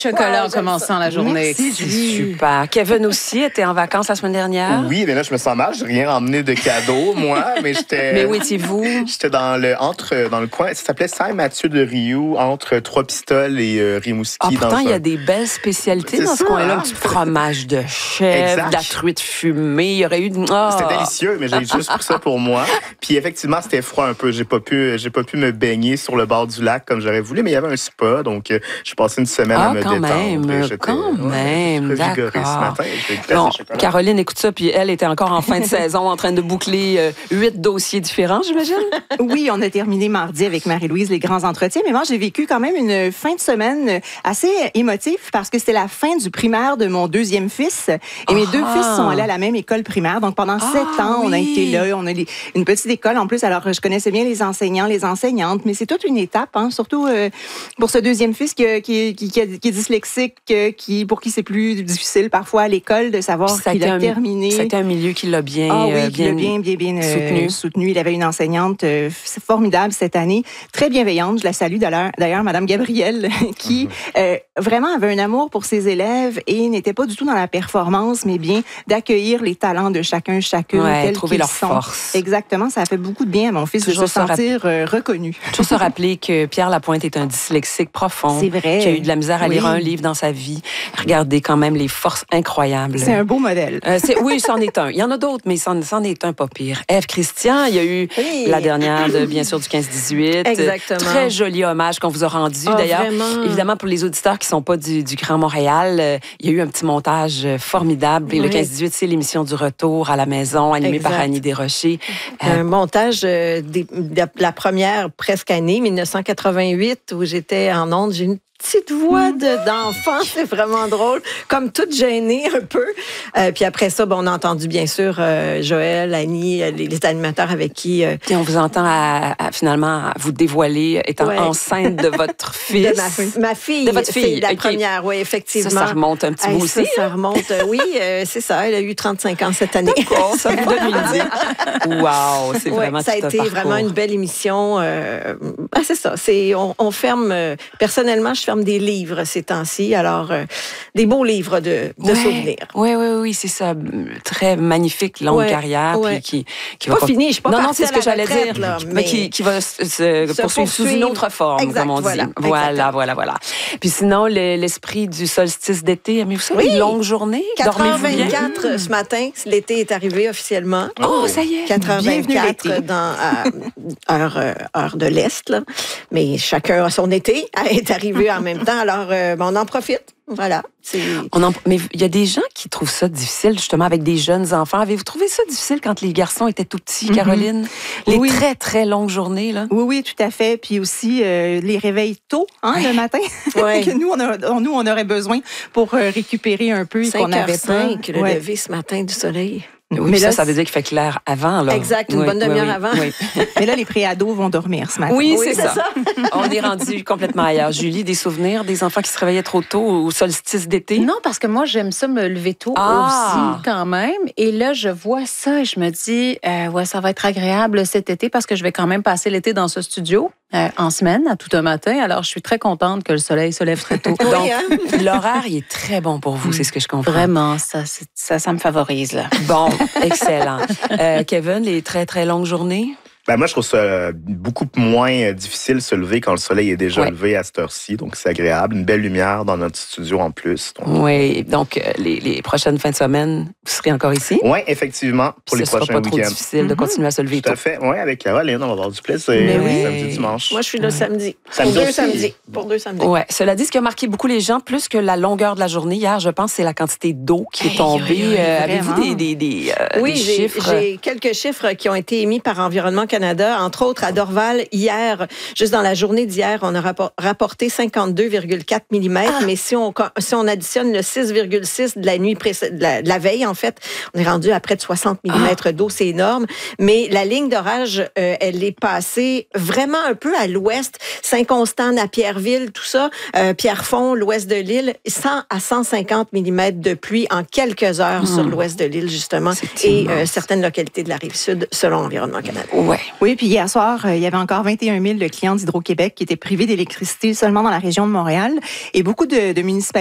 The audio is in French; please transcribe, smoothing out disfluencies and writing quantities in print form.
chocolat en commençant la journée. Merci, super. Kevin aussi était en vacances la semaine dernière. Oui, mais là, je me sens mal. J'ai rien emmené de cadeau, moi, mais j'étais... Mais où étiez-vous? J'étais dans le coin, ça s'appelait Saint-Mathieu-de-Riou, entre Trois-Pistoles et Rimouski. Pourtant, il y a des belles spécialités dans ce coin-là. Un petit fromage de chèvre, de la truite fumée. Il y aurait eu... C'était délicieux, mais j'ai juste pris ça pour moi. Puis effectivement, c'était froid un peu. J'ai pas pu me baigner sur le bord du lac comme j'aurais voulu, mais il y avait un spa, donc j'ai passé une semaine à me détendre. Quand même, très vigoré ce matin. Bon, Caroline écoute ça, puis elle était encore en fin de saison en train de boucler 8 dossiers différents, j'imagine? Oui, on a terminé mardi avec Marie-Louise les grands entretiens, mais moi, j'ai vécu quand même une fin de semaine assez émotive parce que c'était la fin du primaire de mon deuxième fils. Et mes deux fils sont allés à la même école primaire. Donc, pendant 7 ans, on a été là. On a une petite école en plus. Alors, je connaissais bien les enseignants, les enseignantes, mais c'est toute une étape, hein, surtout pour ce deuxième fils qui est dyslexique, pour qui c'est plus difficile parfois à l'école de savoir qu'il a terminé. C'était un milieu qui l'a bien, soutenu. Il avait une enseignante formidable cette année, très bienveillante. Je la salue d'ailleurs, Madame Gabrielle, qui vraiment avait un amour pour ses élèves et n'était pas du tout dans la performance, mais bien d'accueillir les talents de chacune, tels trouver qu'ils leur sont. Force. Exactement, ça a fait beaucoup de bien à mon fils de se sentir reconnu. Toujours se rappeler que Pierre Lapointe est un dyslexique profond. C'est vrai. Qui a eu de la misère à lire un livre dans sa vie. Regardez quand même les forces incroyables. C'est un beau modèle. Oui, c'en est un. Il y en a d'autres, mais c'en est un pas pire. Ève Christian, il y a eu la dernière, bien sûr, du 15-18. Exactement. Très joli hommage qu'on vous a rendu. D'ailleurs, évidemment, pour les auditeurs qui ne sont pas du Grand Montréal, il y a eu un petit montage formidable. Et le 15-18, c'est l'émission du retour à la maison, animée par Annie Desrochers. Un montage de la première presque année, 1988, où j'étais en ondes. J'ai une petite voix d'enfant, c'est vraiment drôle, comme toute gênée un peu. Puis après ça, on a entendu bien sûr Joël, Annie, les animateurs avec qui... Et on vous entend finalement vous dévoiler, étant enceinte de votre fils. De ma fille. De votre fille. C'est la première, oui, effectivement. Ça remonte un petit bout aussi. Ça remonte, oui, c'est ça. Elle a eu 35 ans cette année. D'accord, ça vous donne une idée. Wow, c'est vraiment ça a été vraiment une belle émission. C'est ça. On ferme... personnellement, je ferme des livres ces temps-ci, alors des beaux livres de souvenirs. Oui, c'est ça. Très magnifique, longue carrière. Puis qui va pas fini, je suis pas Non, c'est ce que j'allais dire. Là, mais qui va se poursuivre sous une autre forme, exact, comme on dit. Voilà. Puis sinon, l'esprit du solstice d'été, aimez-vous ça? Une longue journée? 4h24 ce matin, l'été est arrivé officiellement. Oh, ça y est! 4h24 dans heure de l'Est, là. Mais chacun a son été, est arrivé en même temps, alors on en profite. Voilà. Mais il y a des gens qui trouvent ça difficile, justement, avec des jeunes enfants. Avez-vous trouvé ça difficile quand les garçons étaient tout petits, Caroline? Les très, très longues journées, là? Oui, tout à fait. Puis aussi, les réveils tôt, le matin, que nous, on aurait besoin pour récupérer un peu et qu'on avait pas. 5h05, le lever ce matin du soleil. Oui, mais là, ça veut dire qu'il fait clair avant, là. Exact, une bonne demi-heure avant. Oui. Mais là, les préados vont dormir ce matin. Oui, c'est ça. On est rendu complètement ailleurs. Julie, des souvenirs des enfants qui se réveillaient trop tôt au solstice d'été? Non, parce que moi, j'aime ça me lever tôt aussi, quand même. Et là, je vois ça et je me dis, ça va être agréable cet été parce que je vais quand même passer l'été dans ce studio. En semaine, à tout un matin. Alors, je suis très contente que le soleil se lève très tôt. Donc, l'horaire, il est très bon pour vous, c'est ce que je comprends. Vraiment, ça me favorise, là. Bon, excellent. Kevin, les très, très longues journées? Moi, je trouve ça beaucoup moins difficile de se lever quand le soleil est déjà levé à cette heure-ci. Donc, c'est agréable. Une belle lumière dans notre studio en plus. Oui. Donc, les prochaines fins de semaine, vous serez encore ici? Oui, effectivement, pour les prochains week-ends. Ce sera pas trop difficile de continuer à se lever Tout à fait. Oui, avec Caroline, on va avoir du plaisir. Samedi, dimanche. Moi, je suis là samedi. Pour deux samedis. Oui. Cela dit, ce qui a marqué beaucoup les gens, plus que la longueur de la journée hier, je pense, c'est la quantité d'eau qui est tombée. Avez-vous des chiffres? J'ai quelques chiffres qui ont été émis par Environnement Canada. Entre autres, à Dorval, hier, juste dans la journée d'hier, on a rapporté 52,4 mm. Mais si on additionne le 6,6 de la nuit de la veille, en fait, on est rendu à près de 60 mm d'eau. C'est énorme. Mais la ligne d'orage, elle est passée vraiment un peu à l'ouest. Saint-Constant, Napierville, tout ça. Pierrefonds, l'ouest de l'île. 100 à 150 mm de pluie en quelques heures sur l'ouest de l'île, justement. Et certaines localités de la Rive-Sud, selon Environnement Canada. Oui. Oui, puis hier soir, il y avait encore 21 000 clients d'Hydro-Québec qui étaient privés d'électricité seulement dans la région de Montréal. Et beaucoup de municipalités